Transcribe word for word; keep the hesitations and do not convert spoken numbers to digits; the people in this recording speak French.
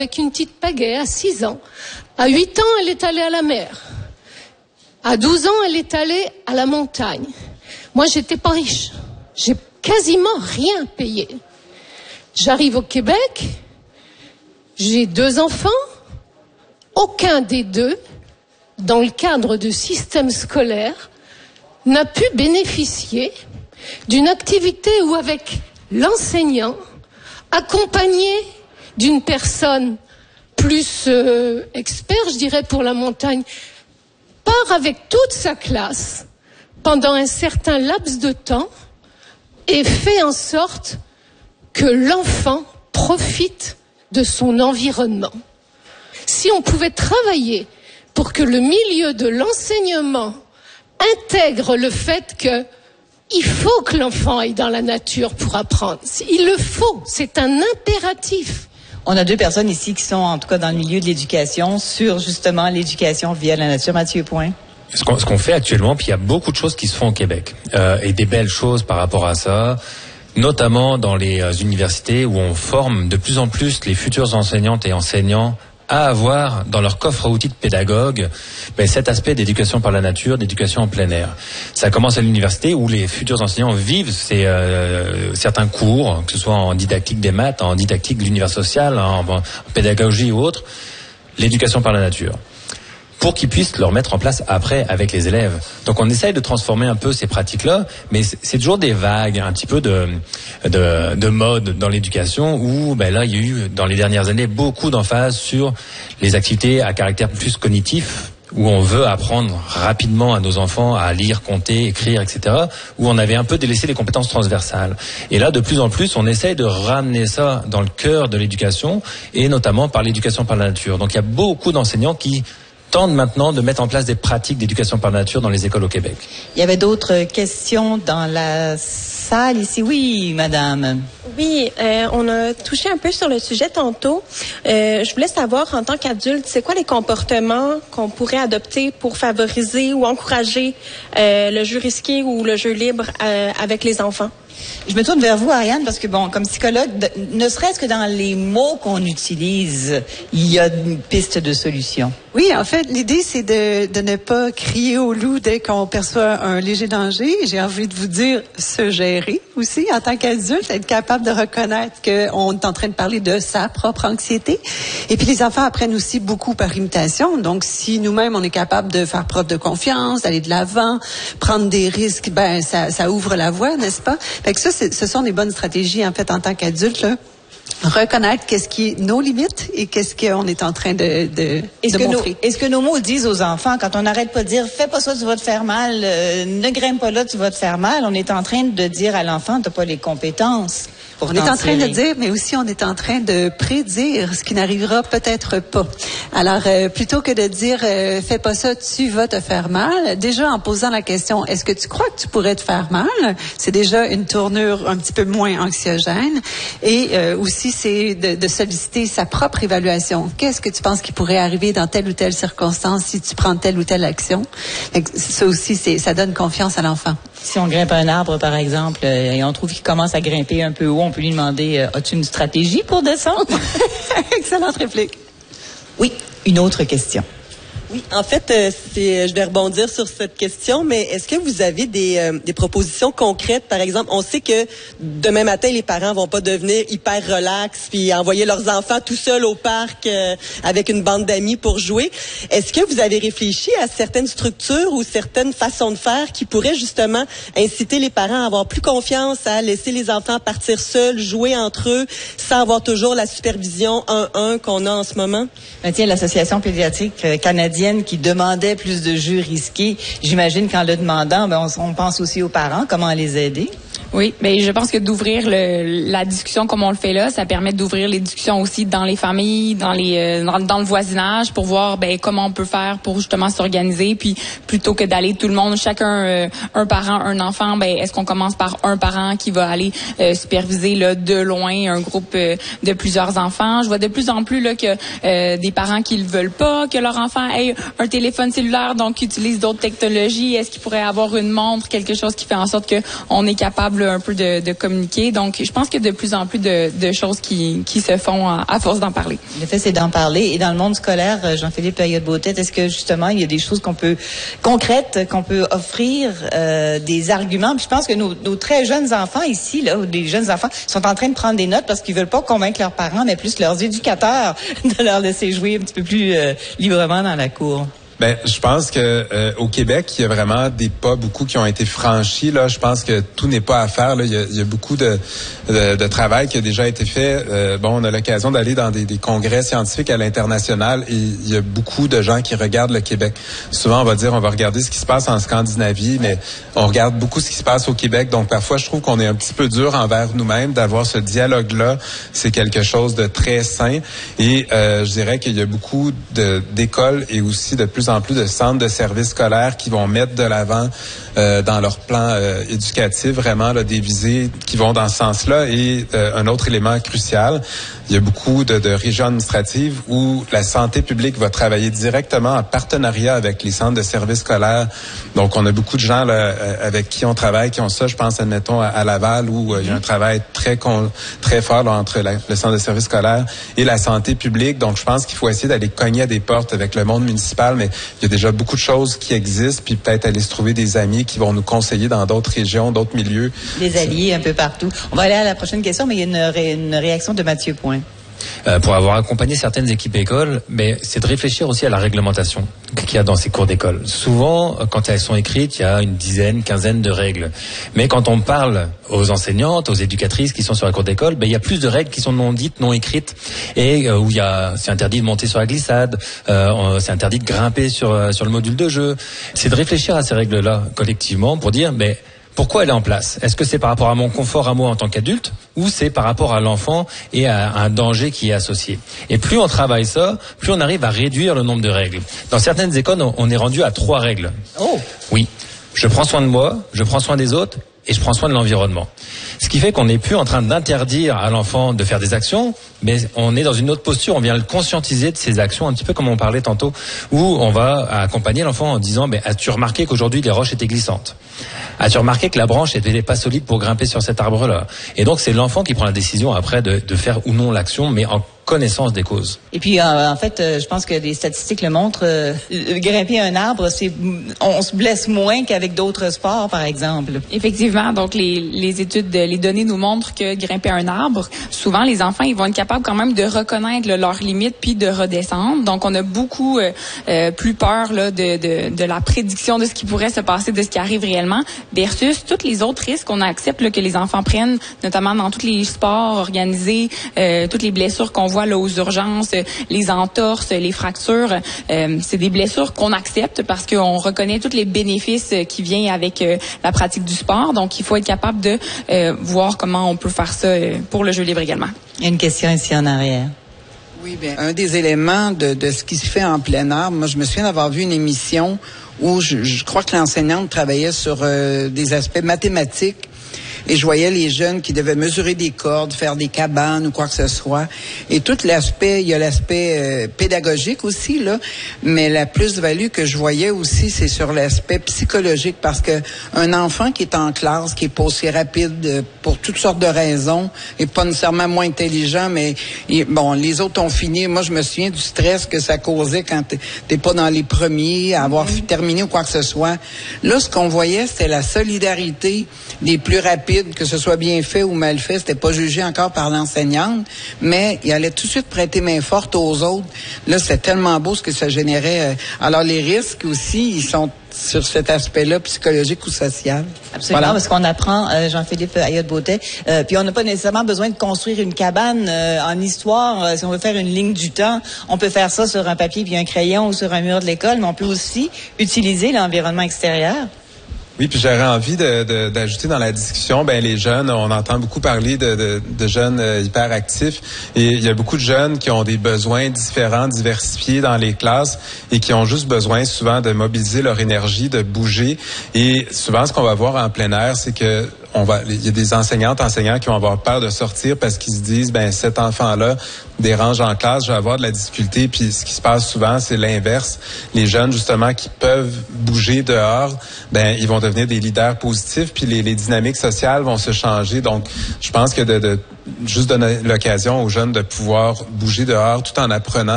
avec une petite pagaie à six ans. À huit ans, elle est allée à la mer. À douze ans, elle est allée à la montagne. Moi, j'étais pas riche. J'ai quasiment rien payé. J'arrive au Québec, j'ai deux enfants. Aucun des deux, dans le cadre du système scolaire, n'a pu bénéficier d'une activité où, avec l'enseignant, accompagné d'une personne plus euh, expert, je dirais, pour la montagne, part avec toute sa classe pendant un certain laps de temps et fait en sorte que l'enfant profite de son environnement. Si on pouvait travailler pour que le milieu de l'enseignement intègre le fait que il faut que l'enfant aille dans la nature pour apprendre. Il le faut, c'est un impératif. On a deux personnes ici qui sont en tout cas dans le milieu de l'éducation sur justement l'éducation via la nature. Mathieu Point. Ce qu'on, ce qu'on fait actuellement, puis il y a beaucoup de choses qui se font au Québec euh, et des belles choses par rapport à ça, notamment dans les euh, universités où on forme de plus en plus les futurs enseignantes et enseignants à avoir dans leur coffre à outils de pédagogue ben, cet aspect d'éducation par la nature, d'éducation en plein air. Ça commence à l'université où les futurs enseignants vivent ces, euh, certains cours, que ce soit en didactique des maths, en didactique de l'univers social, en, en pédagogie ou autre, l'éducation par la nature, pour qu'ils puissent le remettre en place après avec les élèves. Donc on essaye de transformer un peu ces pratiques-là, mais c'est toujours des vagues, un petit peu de, de, de mode dans l'éducation où ben là il y a eu dans les dernières années beaucoup d'emphase sur les activités à caractère plus cognitif, où on veut apprendre rapidement à nos enfants à lire, compter, écrire, et cetera, où on avait un peu délaissé les compétences transversales. Et là, de plus en plus, on essaye de ramener ça dans le cœur de l'éducation, et notamment par l'éducation par la nature. Donc il y a beaucoup d'enseignants qui tentent maintenant de mettre en place des pratiques d'éducation par la nature dans les écoles au Québec. Il y avait d'autres questions dans la salle ici. Oui, madame. Oui, euh, on a touché un peu sur le sujet tantôt. Euh, je voulais savoir, en tant qu'adulte, c'est quoi les comportements qu'on pourrait adopter pour favoriser ou encourager euh, le jeu risqué ou le jeu libre euh, avec les enfants? Je me tourne vers vous, Ariane, parce que, bon, comme psychologue, de, ne serait-ce que dans les mots qu'on utilise, il y a une piste de solution. Oui, en fait, l'idée, c'est de, de ne pas crier au loup dès qu'on perçoit un léger danger. J'ai envie de vous dire se gérer aussi en tant qu'adulte, être capable de reconnaître qu'on est en train de parler de sa propre anxiété. Et puis, les enfants apprennent aussi beaucoup par imitation. Donc, si nous-mêmes, on est capable de faire preuve de confiance, d'aller de l'avant, prendre des risques, ben ça, ça ouvre la voie, n'est-ce pas? Fait que ça, c'est, ce sont des bonnes stratégies, en fait, en tant qu'adulte, là. Reconnaître qu'est-ce qui est nos limites et qu'est-ce qu'on est en train de, de, est-ce de que montrer. Nos, est-ce que nos mots disent aux enfants, quand on n'arrête pas de dire « fais pas ça, tu vas te faire mal, euh, ne grimpe pas là, tu vas te faire mal », on est en train de dire à l'enfant « t'as pas les compétences ». On est en train de dire, mais aussi on est en train de prédire ce qui n'arrivera peut-être pas. Alors, euh, plutôt que de dire euh, « fais pas ça, tu vas te faire mal », déjà en posant la question « est-ce que tu crois que tu pourrais te faire mal ?» C'est déjà une tournure un petit peu moins anxiogène. Et euh, aussi, c'est de, de solliciter sa propre évaluation. Qu'est-ce que tu penses qui pourrait arriver dans telle ou telle circonstance si tu prends telle ou telle action? Ça aussi, c'est, ça donne confiance à l'enfant. Si on grimpe un arbre, par exemple, euh, et on trouve qu'il commence à grimper un peu haut, on peut lui demander euh, « as-tu une stratégie pour descendre? » Excellente réplique. Oui, une autre question. Oui, en fait, euh, c'est, je vais rebondir sur cette question, mais est-ce que vous avez des, euh, des propositions concrètes? Par exemple, on sait que demain matin, les parents vont pas devenir hyper relax puis envoyer leurs enfants tout seuls au parc euh, avec une bande d'amis pour jouer. Est-ce que vous avez réfléchi à certaines structures ou certaines façons de faire qui pourraient justement inciter les parents à avoir plus confiance, à laisser les enfants partir seuls, jouer entre eux, sans avoir toujours la supervision un un qu'on a en ce moment? Ben, tiens, l'Association pédiatrique canadienne qui demandait plus de jeux risqués, j'imagine qu'en le demandant, ben, on, on pense aussi aux parents, comment les aider. Oui, mais je pense que d'ouvrir le, la discussion comme on le fait là, ça permet d'ouvrir les discussions aussi dans les familles, dans les euh, dans, dans le voisinage, pour voir ben comment on peut faire pour justement s'organiser, puis plutôt que d'aller tout le monde, chacun euh, un parent, un enfant, ben est-ce qu'on commence par un parent qui va aller euh, superviser là de loin un groupe euh, de plusieurs enfants. Je vois de plus en plus là que euh, des parents qui ne veulent pas que leur enfant ait un téléphone cellulaire, donc utilisent d'autres technologies. Est-ce qu'il pourrait avoir une montre, quelque chose qui fait en sorte que on est capable là, un peu de, de communiquer. Donc, je pense qu'il y a de plus en plus de, de choses qui, qui se font à, à force d'en parler. Le fait, c'est d'en parler. Et dans le monde scolaire, Jean-Philippe Ayotte-Beautête, est-ce que justement, il y a des choses qu'on peut, concrètes, qu'on peut offrir, euh, des arguments? Puis je pense que nos, nos très jeunes enfants ici, là, ou des jeunes enfants, sont en train de prendre des notes parce qu'ils veulent pas convaincre leurs parents, mais plus leurs éducateurs de leur laisser jouer un petit peu plus euh, librement dans la cour. Ben, je pense que euh, au Québec, il y a vraiment des pas beaucoup qui ont été franchis. Là, je pense que tout n'est pas à faire. Là, il y a, il y a beaucoup de, de, de travail qui a déjà été fait. Euh, bon, on a l'occasion d'aller dans des, des congrès scientifiques à l'international et il y a beaucoup de gens qui regardent le Québec. Souvent, on va dire, on va regarder ce qui se passe en Scandinavie, mais on regarde beaucoup ce qui se passe au Québec. Donc, parfois, je trouve qu'on est un petit peu dur envers nous-mêmes d'avoir ce dialogue-là. C'est quelque chose de très sain et euh, je dirais qu'il y a beaucoup de, d'écoles et aussi de plus en plus de centres de services scolaires qui vont mettre de l'avant euh, dans leur plan euh, éducatif vraiment là, des visées qui vont dans ce sens-là. Et euh, un autre élément crucial, il y a beaucoup de, de régions administratives où la santé publique va travailler directement en partenariat avec les centres de services scolaires. Donc, on a beaucoup de gens là, avec qui on travaille, qui ont ça. Je pense, admettons, à, à Laval, où euh, il y a un travail très con, très fort là, entre la, le centre de services scolaires et la santé publique. Donc, je pense qu'il faut essayer d'aller cogner à des portes avec le monde municipal, mais il y a déjà beaucoup de choses qui existent, puis peut-être aller se trouver des amis qui vont nous conseiller dans d'autres régions, d'autres milieux. Des alliés un peu partout. On va aller à la prochaine question, mais il y a une, ré, une réaction de Mathieu Point. Euh, pour avoir accompagné certaines équipes écoles, mais c'est de réfléchir aussi à la réglementation qu'il y a dans ces cours d'école. Souvent, quand elles sont écrites, il y a une dizaine, quinzaine de règles. Mais quand on parle aux enseignantes, aux éducatrices qui sont sur la cour d'école, ben il y a plus de règles qui sont non dites, non écrites, et euh, où il y a, c'est interdit de monter sur la glissade, euh, c'est interdit de grimper sur euh, sur le module de jeu. C'est de réfléchir à ces règles-là collectivement pour dire, mais pourquoi elle est en place? Est-ce que c'est par rapport à mon confort à moi en tant qu'adulte ou c'est par rapport à l'enfant et à un danger qui est associé? Et plus on travaille ça, plus on arrive à réduire le nombre de règles. Dans certaines écoles, on est rendu à trois règles. Oh! Oui. Je prends soin de moi, je prends soin des autres et je prends soin de l'environnement. Ce qui fait qu'on n'est plus en train d'interdire à l'enfant de faire des actions, mais on est dans une autre posture, on vient le conscientiser de ses actions, un petit peu comme on parlait tantôt, où on va accompagner l'enfant en disant, mais as-tu remarqué qu'aujourd'hui les roches étaient glissantes? As-tu remarqué que la branche n'était pas solide pour grimper sur cet arbre-là? Et donc c'est l'enfant qui prend la décision après de, de faire ou non l'action, mais en connaissance des causes. Et puis, euh, en fait, euh, je pense que les statistiques le montrent. Euh, grimper un arbre, c'est, on se blesse moins qu'avec d'autres sports, par exemple. Effectivement. Donc, les, les études, les données nous montrent que grimper un arbre, souvent, les enfants, ils vont être capables quand même de reconnaître là, leurs limites puis de redescendre. Donc, on a beaucoup euh, euh, plus peur là, de, de, de la prédiction de ce qui pourrait se passer, de ce qui arrive réellement, versus tous les autres risques qu'on accepte là, que les enfants prennent, notamment dans tous les sports organisés, euh, toutes les blessures qu'on voit là, aux urgences, les entorses, les fractures. Euh, c'est des blessures qu'on accepte parce qu'on reconnaît tous les bénéfices qui viennent avec euh, la pratique du sport. Donc, il faut être capable de euh, voir comment on peut faire ça euh, pour le jeu libre également. Il y a une question ici en arrière. Oui, bien, un des éléments de, de ce qui se fait en plein air, moi, je me souviens d'avoir vu une émission où je, je crois que l'enseignante travaillait sur euh, des aspects mathématiques. Et je voyais les jeunes qui devaient mesurer des cordes, faire des cabanes ou quoi que ce soit. Et tout l'aspect, il y a l'aspect euh, pédagogique aussi, là. Mais la plus-value que je voyais aussi, c'est sur l'aspect psychologique. Parce que un enfant qui est en classe, qui est pas aussi rapide euh, pour toutes sortes de raisons, et pas nécessairement moins intelligent, mais et, bon, les autres ont fini. Moi, je me souviens du stress que ça causait quand t'es, t'es pas dans les premiers, à avoir mm-hmm. terminé ou quoi que ce soit. Là, ce qu'on voyait, c'était la solidarité des plus rapides, que ce soit bien fait ou mal fait, c'était pas jugé encore par l'enseignante, mais il allait tout de suite prêter main forte aux autres. Là, c'était tellement beau ce que ça générait. Alors, les risques aussi, ils sont sur cet aspect-là, psychologique ou social. Absolument, voilà. Parce qu'on apprend, euh, Jean-Philippe Ayotte-Beautête, euh, puis on n'a pas nécessairement besoin de construire une cabane euh, en histoire. Euh, si on veut faire une ligne du temps, on peut faire ça sur un papier puis un crayon ou sur un mur de l'école, mais on peut aussi utiliser l'environnement extérieur. Oui, puis j'aurais envie de, de, d'ajouter dans la discussion, ben les jeunes, on entend beaucoup parler de, de, de jeunes euh, hyperactifs et il y a beaucoup de jeunes qui ont des besoins différents, diversifiés dans les classes et qui ont juste besoin souvent de mobiliser leur énergie, de bouger. Et souvent, ce qu'on va voir en plein air, c'est que on va, il y a des enseignantes, enseignants qui vont avoir peur de sortir parce qu'ils se disent, ben cet enfant-là dérange en classe, je vais avoir de la difficulté. Puis ce qui se passe souvent, c'est l'inverse. Les jeunes justement qui peuvent bouger dehors, ben ils vont devenir des leaders positifs. Puis les, les dynamiques sociales vont se changer. Donc, je pense que de, de juste donner l'occasion aux jeunes de pouvoir bouger dehors tout en apprenant